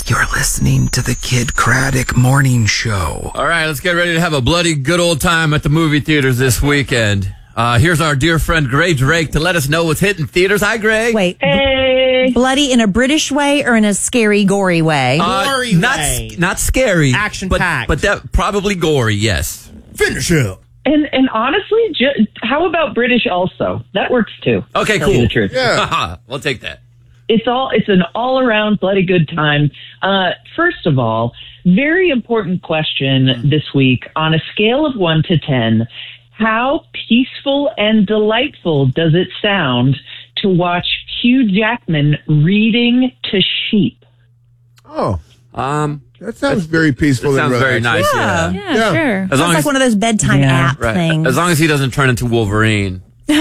You're listening to the Kid Craddock Morning Show. All right, let's get ready to have a bloody good old time at the movie theaters this weekend. Here's our dear friend Gray Drake to let us know what's hitting theaters. Hi, Gray. Wait. Hey. Bloody in a British way or in a scary, gory way? Gory way. Not scary. Action-packed. But that probably gory, yes. Finish it. And honestly, how about British also? That works too. Okay, Tell you cool. the truth. Yeah. We'll take that. It's an all around bloody good time. First of all, very important question this week. On a scale of 1 to 10, how peaceful and delightful does it sound to watch Hugh Jackman reading to sheep? Oh, That sounds very peaceful. That sounds very nice. Yeah. Yeah. Sure. As Sounds long like as- one of those bedtime app Right. things. As long as he doesn't turn into Wolverine.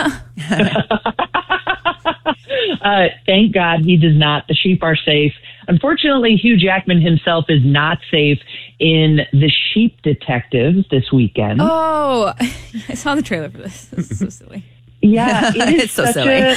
Thank God he does not. The sheep are safe. Unfortunately, Hugh Jackman himself is not safe in The Sheep Detectives this weekend. Oh, I saw the trailer for this. This is so silly. Yeah, it is It's so such silly.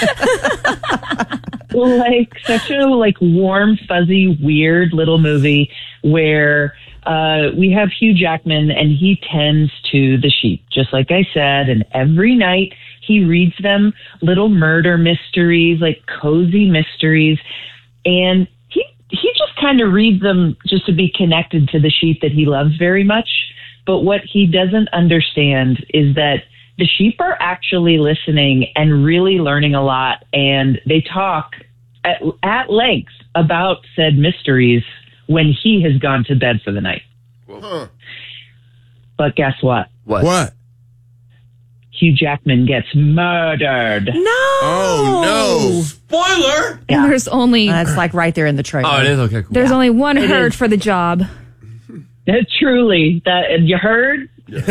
such a warm, fuzzy, weird little movie where we have Hugh Jackman and he tends to the sheep, just like I said, and every night he reads them little murder mysteries, like cozy mysteries, and he just kind of reads them just to be connected to the sheep that he loves very much. But what he doesn't understand is that the sheep are actually listening and really learning a lot, and they talk at length about said mysteries when he has gone to bed for the night. Huh. But guess what? What? Hugh Jackman gets murdered. No. Oh, Spoiler! And there's only That's like right there in the trailer. Oh, it is? Okay, cool. there's only one It herd is. for the job. Truly, that you heard?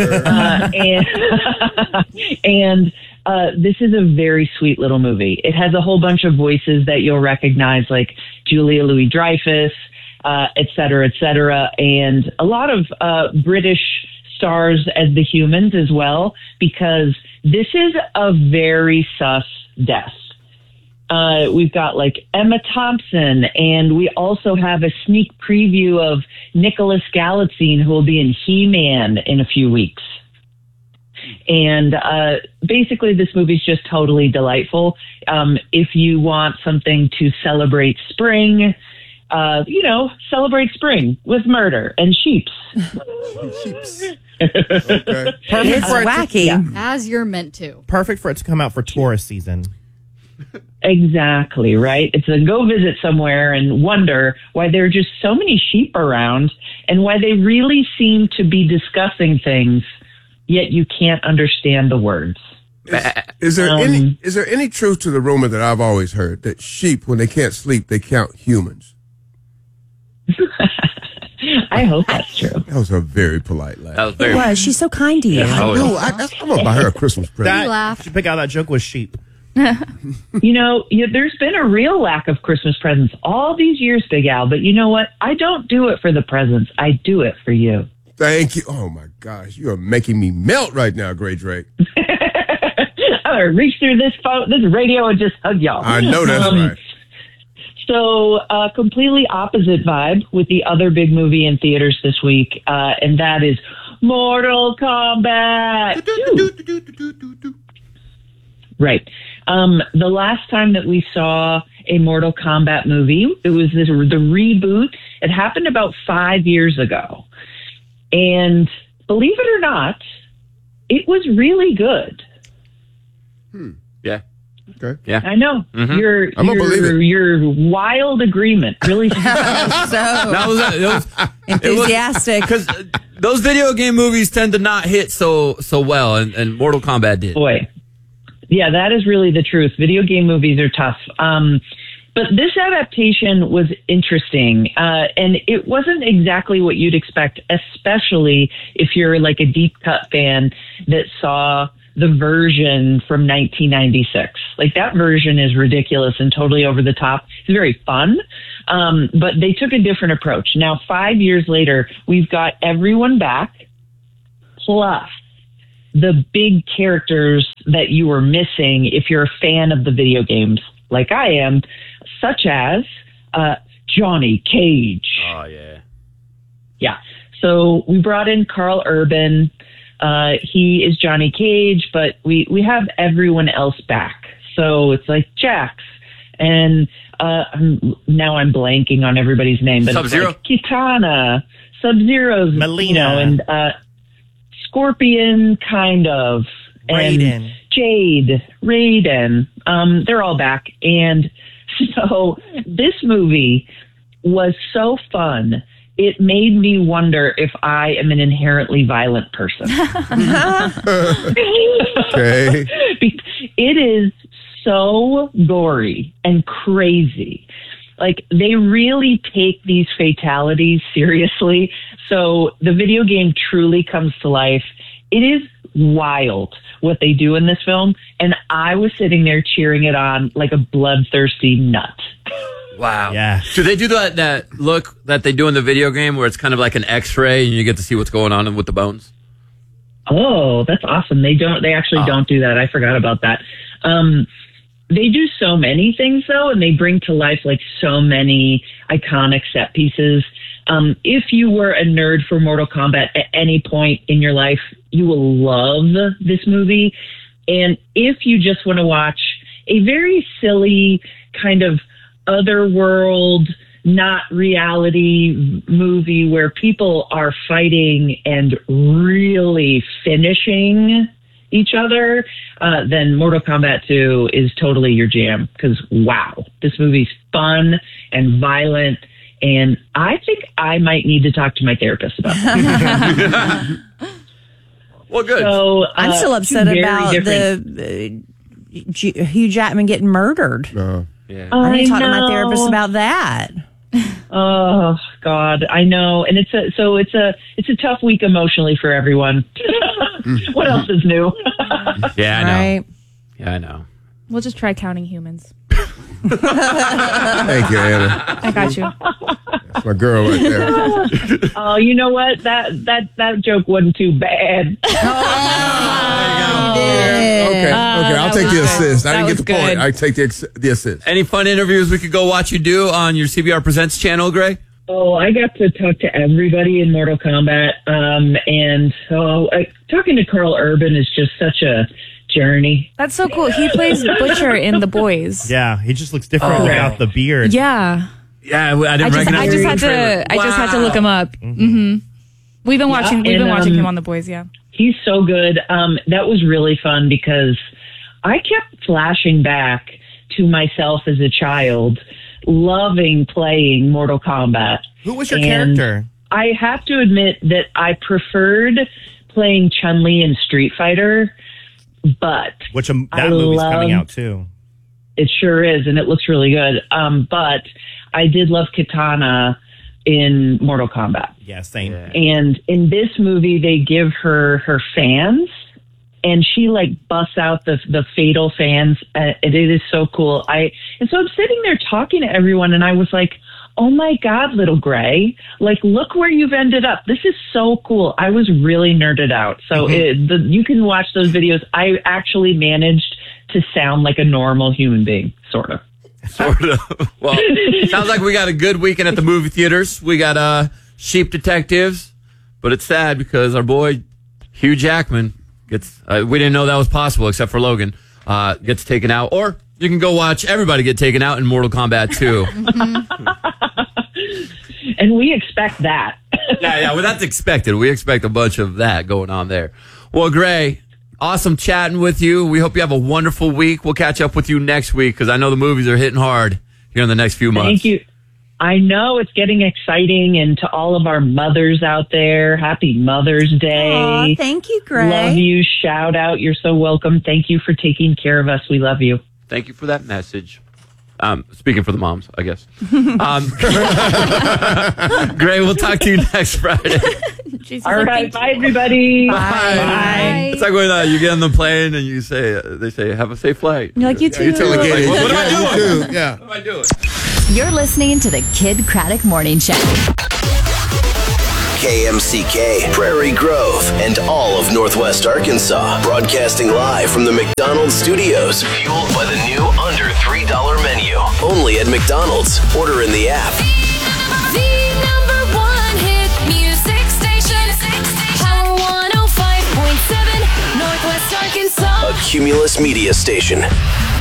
And this is a very sweet little movie. It has a whole bunch of voices that you'll recognize, like Julia Louis-Dreyfus, et cetera, and a lot of British stars as the humans as well, because this is a very sus death. We've got like Emma Thompson, and we also have a sneak preview of Nicholas Galitzine, who will be in He-Man in a few weeks. And basically, this movie's just totally delightful. If you want something to celebrate spring, celebrate spring with murder and sheeps. Okay. Perfect It's for it wacky. As you're meant to. Perfect for it to come out for tourist season. Exactly, right? It's a go visit somewhere and wonder why there are just so many sheep around and why they really seem to be discussing things, yet you can't understand the words. Is there any truth to the rumor that I've always heard that sheep, when they can't sleep, they count humans? I hope that's true. That was a very polite laugh. That was It very... was. She's so kind to you. Yeah. Oh, No, I'm gonna buy her a Christmas present. That, laughed. you pick out that joke with sheep. There's been a real lack of Christmas presents all these years, Big Al, but you know what? I don't do it for the presents. I do it for you. Thank you. Oh my gosh, you are making me melt right now, Gray Drake. I'm going to reach through this radio and just hug y'all. I know that's right. So, completely opposite vibe with the other big movie in theaters this week, and that is Mortal Kombat. Right. The last time that we saw a Mortal Kombat movie, it was the reboot. It happened about 5 years ago. And believe it or not, it was really good. Yeah. Okay. Yeah. I know. Mm-hmm. I'm gonna believe it. Your wild agreement really. So That was enthusiastic. because those video game movies tend to not hit so well, and Mortal Kombat did. Boy. Yeah, that is really the truth. Video game movies are tough. But this adaptation was interesting, and it wasn't exactly what you'd expect, especially if you're like a deep cut fan that saw the version from 1996. Like, that version is ridiculous and totally over the top. It's very fun, but they took a different approach. Now, 5 years later, we've got everyone back, plus the big characters that you were missing if you're a fan of the video games, like I am, such as Johnny Cage. Oh, yeah. Yeah. So we brought in Carl Urban. He is Johnny Cage, but we have everyone else back. So it's like Jax and now I'm blanking on everybody's name, but Sub-Zero? it's like Kitana, Sub-Zero's, Melina. and Scorpion, kind of, and Raiden. Jade, Raiden. They're all back, and so this movie was so fun. It made me wonder if I am an inherently violent person. Okay. It is so gory and crazy. Like, they really take these fatalities seriously. So the video game truly comes to life. It is wild what they do in this film. And I was sitting there cheering it on like a bloodthirsty nut. Wow. Yeah. Do they do that look that they do in the video game where it's kind of like an X-ray and you get to see what's going on with the bones? Oh, that's awesome. They actually don't do that. I forgot about that. They do so many things though, and they bring to life like so many iconic set pieces. If you were a nerd for Mortal Kombat at any point in your life, you will love this movie. And if you just want to watch a very silly kind of otherworld, not reality movie where people are fighting and really finishing each other, then Mortal Kombat 2 is totally your jam. Because, wow, this movie's fun and violent. And I think I might need to talk to my therapist about that. Well, good. So, I'm still upset two very about different- the Hugh Jackman getting murdered. Yeah. I need to talk to know. my therapist about that. Oh God, I know, and it's a tough week emotionally for everyone. What else is new? Yeah, I know. Right? Yeah, I know. We'll just try counting humans. Thank you, Anna. I got you. That's my girl right there. Oh, you know what? That joke wasn't too bad. Okay, I'll take the assist. I that didn't get was the point. good. I take the assist. Any fun interviews we could go watch you do on your CBR Presents channel, Gray? Oh, I got to talk to everybody in Mortal Kombat, and so talking to Carl Urban is just such a journey. That's so cool. He plays Butcher in The Boys. Yeah, he just looks different without the beard. Yeah. Yeah, I didn't recognize I him just in had the trailer. to. I just had to look him up. Mm-hmm. We've been watching him on The Boys. Yeah. He's so good. That was really fun because I kept flashing back to myself as a child, loving playing Mortal Kombat. Who was your And character? I have to admit that I preferred playing Chun-Li in Street Fighter, but Which I that movie's coming love- out too. it sure is, and it looks really good. But I did love Kitana in Mortal Kombat. Yeah, same. And in this movie, they give her fans, and she like busts out the fatal fans. And it is so cool. And so I'm sitting there talking to everyone, and I was like, "Oh my God, little Gray! Like, look where you've ended up. This is so cool." I was really nerded out. So you can watch those videos. I actually managed to sound like a normal human being, sort of. Sort of. Well, sounds like we got a good weekend at the movie theaters. We got Sheep Detectives, but it's sad because our boy Hugh Jackman gets. We didn't know that was possible except for Logan. Gets taken out, or you can go watch everybody get taken out in Mortal Kombat 2. And we expect that. Yeah. Well, that's expected. We expect a bunch of that going on there. Well, Gray, awesome chatting with you. We hope you have a wonderful week. We'll catch up with you next week because I know the movies are hitting hard here in the next few months. Thank you. I know it's getting exciting, and to all of our mothers out there, happy Mother's Day. Aw, thank you, Gray. Love you. Shout out. You're so welcome. Thank you for taking care of us. We love you. Thank you for that message. Speaking for the moms, I guess. Gray, we'll talk to you next Friday. Jesus, All right. Bye, everybody. Bye. It's like when you get on the plane and you say, they say, have a safe flight. You're like, you too. You totally get it. What am I Yeah, doing? you too. Yeah. What am I doing? You're listening to the Kid Craddock Morning Show. KMCK, Prairie Grove, and all of Northwest Arkansas. Broadcasting live from the McDonald's studios. Fueled by the new under $3 menu. Only at McDonald's. Order in the app. The number Cumulus Media Station.